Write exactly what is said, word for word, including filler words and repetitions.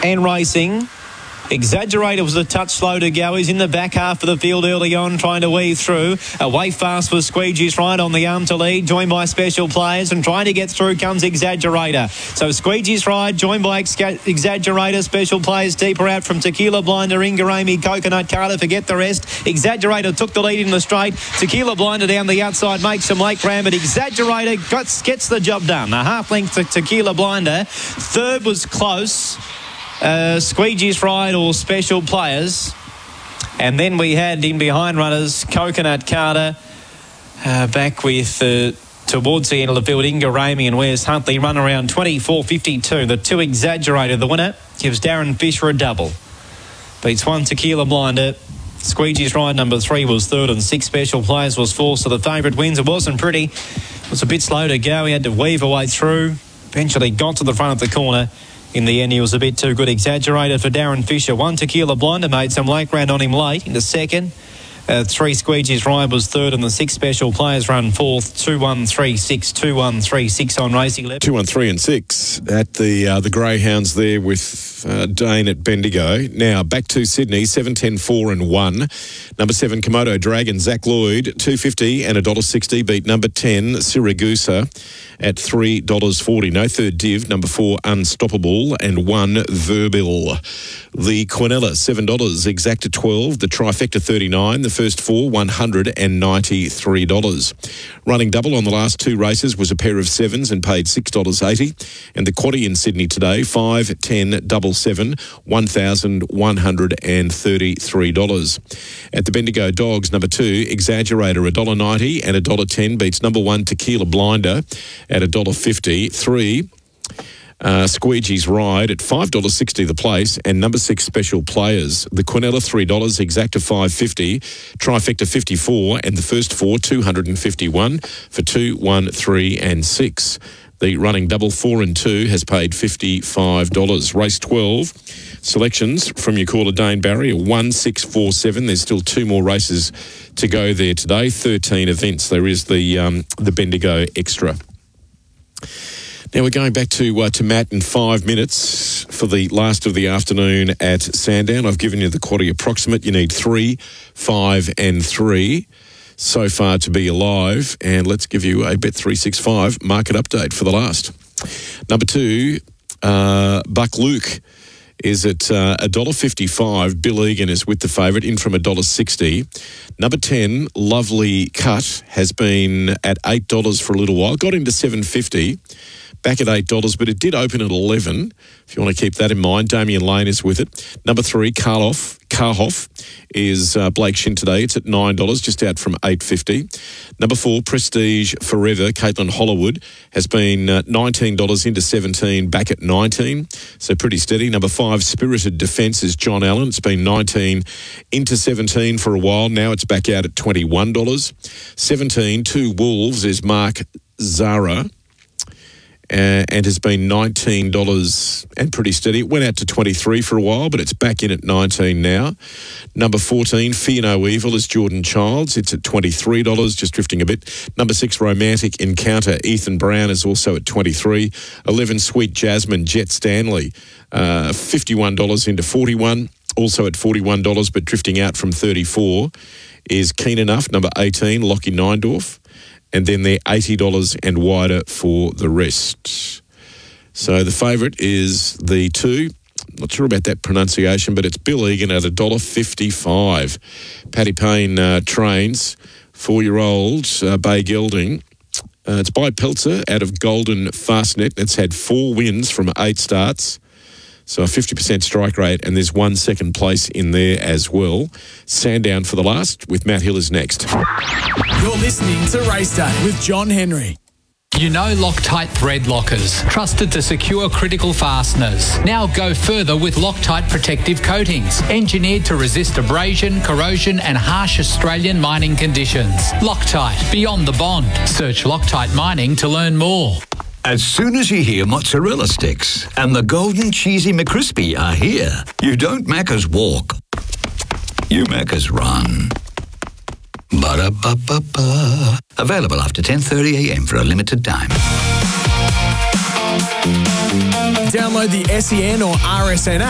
and racing. Exaggerator was a touch slow to go. He's in the back half of the field early on, trying to weave through. Away fast was Squeegee's Right on the arm to lead, joined by Special Players, and trying to get through comes Exaggerator. So Squeegee's Right, joined by Ex- Exaggerator, Special Players deeper out from Tequila Blinder, Ingarami, Coconut Carter, forget the rest. Exaggerator took the lead in the straight. Tequila Blinder down the outside makes some late ram, but Exaggerator gets, gets the job done. A half length to Tequila Blinder. Third was close. Uh, Squeegee's Ride or Special Players. And then we had in behind runners Coconut Carter uh, back with uh, towards the end of the field Inga Ramey and Wes Huntley run around twenty-four fifty-two. The two Exaggerated. The winner gives Darren Fisher a double. Beats one Tequila Blinder. Squeegee's Ride number three was third and six Special Players was fourth. So the favourite wins. It wasn't pretty. It was a bit slow to go. He had to weave a way through. Eventually got to the front of the corner. In the end, he was a bit too good. Exaggerated for Darren Fisher. One Tequila Blinder made some late ground on him late in the second. Uh, three Squeegee's Ride was third, and the six Special Players run fourth. Two one three six, two one three six on racing left. Two one three and six at the uh, the Greyhounds there with uh, Dane at Bendigo. Now back to Sydney. Seven ten four and one. Number seven Komodo Dragon Zach Lloyd two fifty and a dollar sixty beat number ten Siragusa at three dollars forty. No third div. Number four Unstoppable and one Verbil. The Quinella seven dollars exacta twelve. The Trifecta thirty nine. The first four, one hundred ninety-three dollars. Running double on the last two races was a pair of sevens and paid six dollars eighty. And the quaddie in Sydney today, five, ten, double seven, one thousand one hundred thirty-three dollars. At the Bendigo Dogs, number two, Exaggerator, one dollar ninety and one dollar ten beats number one Tequila Blinder at one dollar fifty. Three, Uh, Squeegee's Ride at five dollars sixty the place, and number six Special Players. The Quinella three dollars, Exacta five dollars fifty, Trifecta fifty-four, and the first four two hundred fifty-one for two, one, three and six. The running double four and two has paid fifty-five dollars. Race twelve, selections from your caller Dane Barry, one six four seven. There's still two more races to go there today, thirteen events. There is the um, the Bendigo Extra. Now we're going back to uh, to Matt in five minutes for the last of the afternoon at Sandown. I've given you the quaddie approximate. You need three, five and three so far to be alive. And let's give you a Bet three sixty-five market update for the last. Number two, uh, Buck Luke is at uh, one dollar fifty-five. Bill Egan is with the favourite, in from one dollar sixty. Number ten, Lovely Cut, has been at eight dollars for a little while. Got into seven dollars fifty. Back at eight dollars, but it did open at eleven. If you want to keep that in mind, Damien Lane is with it. Number three, Karloff, Karhoff, is uh, Blake Shin today. It's at nine dollars, just out from eight dollars fifty. Number four, Prestige Forever, Caitlin Hollywood, has been uh, nineteen dollars into seventeen, back at nineteen, so pretty steady. Number five, Spirited Defence, is John Allen. It's been nineteen into seventeen for a while. Now it's back out at twenty-one dollars. seventeen, Two Wolves, is Mark Zara. Uh, and has been nineteen dollars and pretty steady. It went out to twenty-three for a while, but it's back in at nineteen now. Number fourteen, Fear No Evil, is Jordan Childs. It's at twenty-three dollars, just drifting a bit. Number six, Romantic Encounter, Ethan Brown, is also at twenty-three dollars. eleven, Sweet Jasmine, Jet Stanley, uh, fifty-one dollars into forty-one dollars. Also at forty-one dollars, but drifting out from thirty-four dollars, is Keen Enough, number eighteen, Lockie Neindorf. And then they're eighty dollars and wider for the rest. So the favourite is the two. Not sure about that pronunciation, but it's Bill Egan at one dollar fifty-five. Paddy Payne uh, trains, four-year-old uh, Bay Gelding. Uh, it's by Peltzer out of Golden Fastnet. It's had four wins from eight starts. So a fifty percent strike rate, and there's one second place in there as well. Sandown for the last, with Matt Hill is next. You're listening to Race Day with John Henry. You know Loctite thread lockers, trusted to secure critical fasteners. Now go further with Loctite protective coatings, engineered to resist abrasion, corrosion and harsh Australian mining conditions. Loctite, beyond the bond. Search Loctite Mining to learn more. As soon as you hear mozzarella sticks and the golden cheesy McCrispy are here, you don't Macca's walk, you Macca's run. Ba-da-ba-ba-ba. Available after ten thirty a m for a limited time. Download the S E N or R S N app